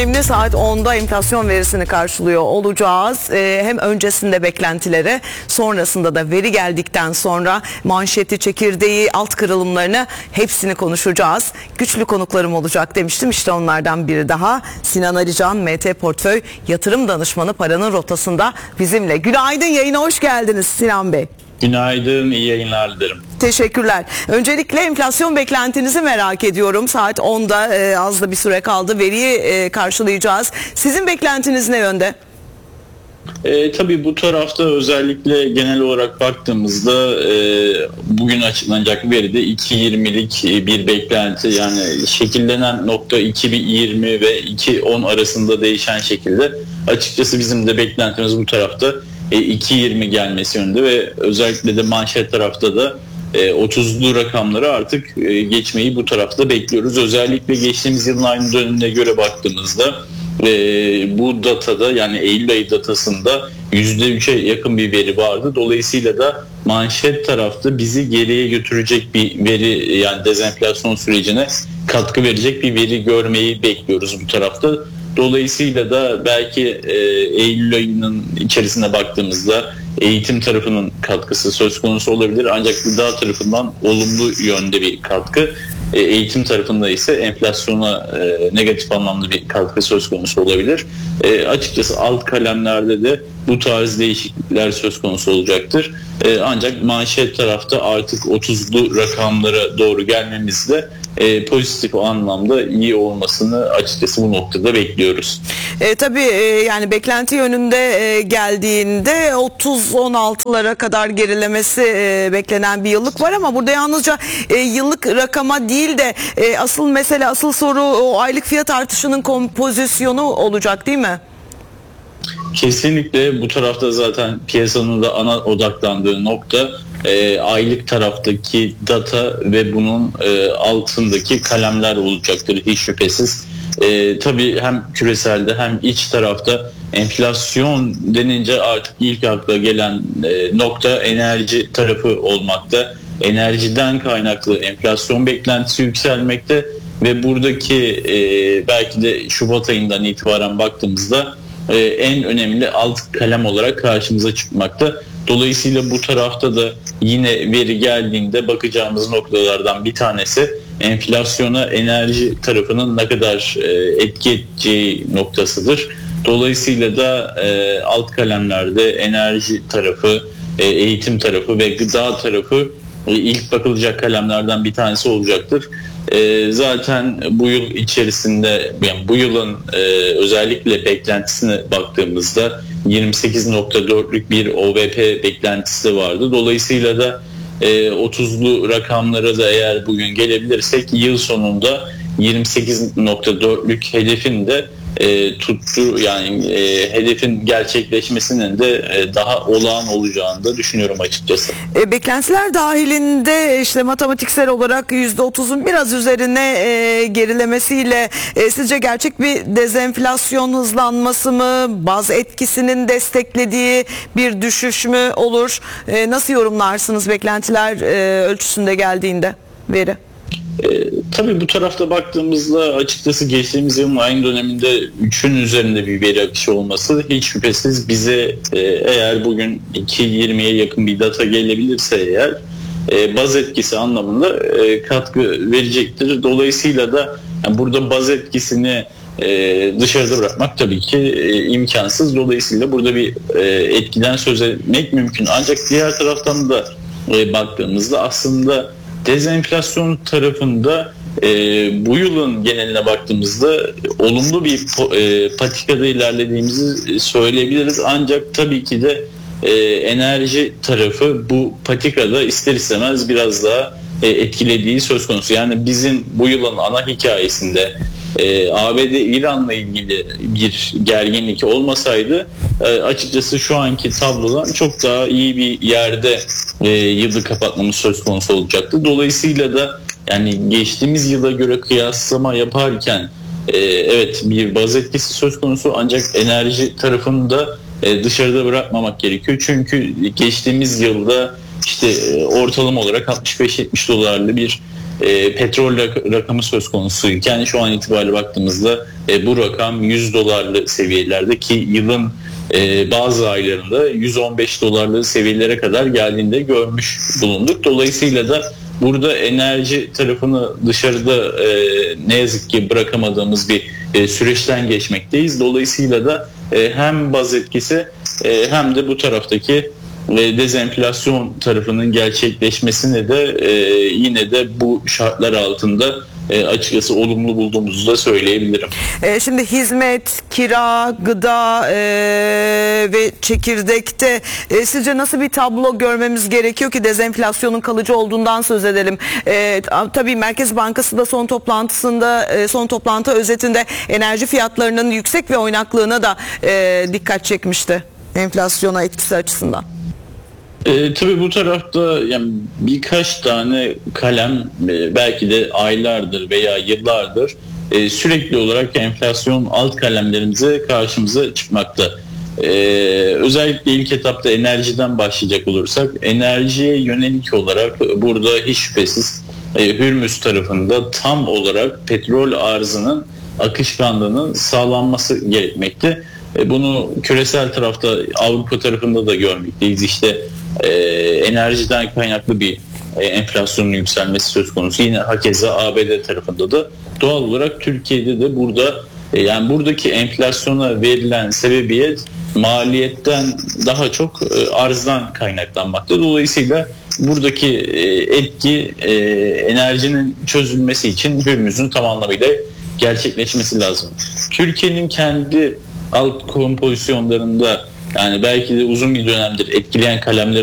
önemli saat 10'da enflasyon verisini karşılıyor olacağız. Hem öncesinde beklentileri, sonrasında da veri geldikten sonra manşeti, çekirdeği, alt kırılımlarını hepsini konuşacağız. Güçlü konuklarım olacak demiştim. İşte onlardan biri daha Sinan Arıcan, MT Portföy Yatırım Danışmanı, paranın rotasında bizimle. Günaydın, yayına hoş geldiniz Sinan Bey. Günaydın, iyi yayınlar dilerim. Teşekkürler. Öncelikle enflasyon beklentinizi merak ediyorum. Saat 10'da az da bir süre kaldı. Veriyi karşılayacağız. Sizin beklentiniz ne yönde? Tabii bu tarafta özellikle genel olarak baktığımızda bugün açıklanacak veride 2.20'lik bir beklenti, yani şekillenen nokta 2.20 ve 2.10 arasında değişen şekilde, açıkçası bizim de beklentimiz bu tarafta 2.20 gelmesi yönünde ve özellikle de manşet tarafta da 30'lu rakamları artık geçmeyi bu tarafta bekliyoruz. Özellikle geçtiğimiz yılın aynı dönemine göre baktığımızda bu datada, yani Eylül ayı datasında %3'e yakın bir veri vardı. Dolayısıyla da manşet tarafta bizi geriye götürecek bir veri, yani dezenflasyon sürecine katkı verecek bir veri görmeyi bekliyoruz bu tarafta. Dolayısıyla da belki Eylül ayının içerisine baktığımızda eğitim tarafının katkısı söz konusu olabilir. Ancak gıda tarafından olumlu yönde bir katkı. Eğitim tarafında ise enflasyona negatif anlamda bir katkı söz konusu olabilir. Açıkçası alt kalemlerde de bu tarz değişiklikler söz konusu olacaktır. Ancak manşet tarafta artık 30'lu rakamlara doğru gelmemizde pozitif anlamda iyi olmasını açıkçası bu noktada bekliyoruz. Tabii yani beklenti yönünde geldiğinde 30-16'lara kadar gerilemesi beklenen bir yıllık var ama burada yalnızca yıllık rakama değil de asıl mesele, asıl soru o aylık fiyat artışının kompozisyonu olacak, değil mi? Kesinlikle bu tarafta zaten piyasanın da ana odaklandığı nokta aylık taraftaki data ve bunun altındaki kalemler olacaktır hiç şüphesiz. Tabii hem küreselde hem iç tarafta enflasyon denince artık ilk akla gelen nokta enerji tarafı olmakta. Enerjiden kaynaklı enflasyon beklentisi yükselmekte ve buradaki belki de Şubat ayından itibaren baktığımızda en önemli alt kalem olarak karşımıza çıkmakta. Dolayısıyla bu tarafta da yine veri geldiğinde bakacağımız noktalardan bir tanesi enflasyona enerji tarafının ne kadar etki edeceği noktasıdır. Dolayısıyla da alt kalemlerde enerji tarafı, eğitim tarafı ve gıda tarafı ilk bakılacak kalemlerden bir tanesi olacaktır. Zaten bu yıl içerisinde, yani bu yılın özellikle beklentisine baktığımızda 28.4'lük bir OVP beklentisi de vardı. Dolayısıyla da 30'lu rakamlara da eğer bugün gelebilirsek yıl sonunda 28.4'lük hedefin de tuttu, yani hedefin gerçekleşmesinin de daha olağan olacağını da düşünüyorum açıkçası. Beklentiler dahilinde işte matematiksel olarak %30'un biraz üzerine gerilemesiyle sizce gerçek bir dezenflasyon hızlanması mı, baz etkisinin desteklediği bir düşüş mü olur? Nasıl yorumlarsınız beklentiler ölçüsünde geldiğinde veri? Tabii bu tarafta baktığımızda açıkçası geçtiğimiz yılın aynı döneminde 3'ün üzerinde bir veri akışı olması hiç şüphesiz bize eğer bugün 2.20'ye yakın bir data gelebilirse eğer baz etkisi anlamında katkı verecektir. Dolayısıyla da yani burada baz etkisini dışarıda bırakmak tabii ki imkansız. Dolayısıyla burada bir etkiden söz etmek mümkün. Ancak diğer taraftan da baktığımızda aslında dezenflasyon tarafında bu yılın geneline baktığımızda olumlu bir patikada ilerlediğimizi söyleyebiliriz. Ancak tabii ki de enerji tarafı bu patikada ister istemez biraz daha etkilediği söz konusu. Yani bizim bu yılın ana hikayesinde ABD-İran'la ilgili bir gerginlik olmasaydı açıkçası şu anki tablodan çok daha iyi bir yerde yılı kapatmamız söz konusu olacaktı. Dolayısıyla da yani geçtiğimiz yıla göre kıyaslama yaparken evet bir baz etkisi söz konusu, ancak enerji tarafını da dışarıda bırakmamak gerekiyor. Çünkü geçtiğimiz yılda işte ortalama olarak 65-70 dolarlı bir petrol rakamı söz konusuyken şu an itibariyle baktığımızda bu rakam $100 seviyelerde ki yılın bazı aylarında $115 seviyelere kadar geldiğinde görmüş bulunduk. Dolayısıyla da burada enerji tarafını dışarıda ne yazık ki bırakamadığımız bir süreçten geçmekteyiz. Dolayısıyla da hem baz etkisi hem de bu taraftaki dezenflasyon tarafının gerçekleşmesini de yine de bu şartlar altında açıkçası olumlu bulduğumuzu da söyleyebilirim. Şimdi hizmet, kira, gıda ve çekirdekte sizce nasıl bir tablo görmemiz gerekiyor ki dezenflasyonun kalıcı olduğundan söz edelim? Tabii Merkez Bankası da son toplantı özetinde enerji fiyatlarının yüksek ve oynaklığına da dikkat çekmişti enflasyona etkisi açısından. Tabii bu tarafta yani birkaç tane kalem belki de aylardır veya yıllardır sürekli olarak enflasyon alt kalemlerimize karşımıza çıkmakta. Özellikle ilk etapta enerjiden başlayacak olursak enerjiye yönelik olarak burada hiç şüphesiz Hürmüz tarafında tam olarak petrol arzının akışkanlığının sağlanması gerekmekte. Bunu küresel tarafta Avrupa tarafında da görmekteyiz. İşte enerjiden kaynaklı bir enflasyonun yükselmesi söz konusu. Yine hakeza ABD tarafında da doğal olarak Türkiye'de de burada yani buradaki enflasyona verilen sebebiyet maliyetten daha çok arzdan kaynaklanmakta. Dolayısıyla buradaki etki enerjinin çözülmesi için Hürmüz'ün tam anlamıyla gerçekleşmesi lazım. Türkiye'nin kendi alt kompozisyonlarında yani belki de uzun bir dönemdir etkileyen kalemler